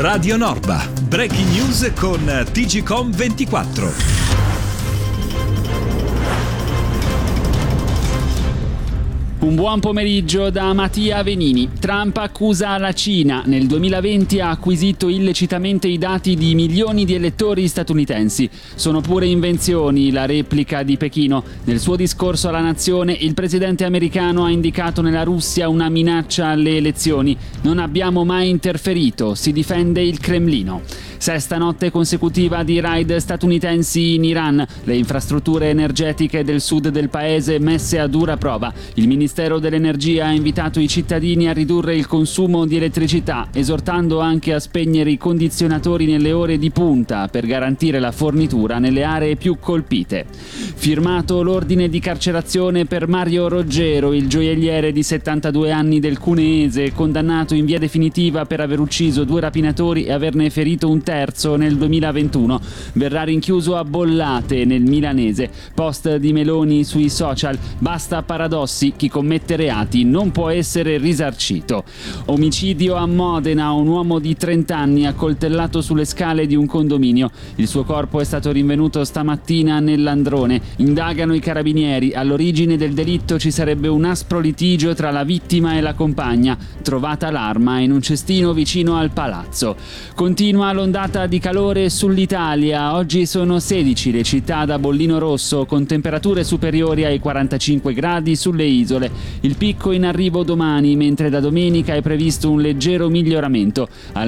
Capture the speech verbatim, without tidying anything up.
Radio Norba. Breaking news con T G Com ventiquattro. Un buon pomeriggio da Mattia Venini. Trump accusa la Cina. Nel duemilaventi ha acquisito illecitamente i dati di milioni di elettori statunitensi. Sono pure invenzioni, la replica di Pechino. Nel suo discorso alla nazione, il presidente americano ha indicato nella Russia una minaccia alle elezioni. Non abbiamo mai interferito, si difende il Cremlino. Sesta notte consecutiva di raid statunitensi in Iran. Le infrastrutture energetiche del sud del paese messe a dura prova. Il Ministero dell'Energia ha invitato i cittadini a ridurre il consumo di elettricità, esortando anche a spegnere i condizionatori nelle ore di punta per garantire la fornitura nelle aree più colpite. Firmato l'ordine di carcerazione per Mario Roggero, il gioielliere di settantadue anni del Cuneese, condannato in via definitiva per aver ucciso due rapinatori e averne ferito un terzo nel duemilaventuno. Verrà rinchiuso a Bollate, nel milanese. Post di Meloni sui social: basta paradossi, chi commette reati non può essere risarcito. Omicidio a Modena, un uomo di trenta anni accoltellato sulle scale di un condominio. Il suo corpo è stato rinvenuto stamattina nell'Androne. Indagano i carabinieri. All'origine del delitto ci sarebbe un aspro litigio tra la vittima e la compagna. Trovata l'arma in un cestino vicino al palazzo. Continua l'ondata di calore sull'Italia. Oggi sono sedici le città da bollino rosso, con temperature superiori ai quarantacinque gradi sulle isole. Il picco in arrivo domani, mentre da domenica è previsto un leggero miglioramento.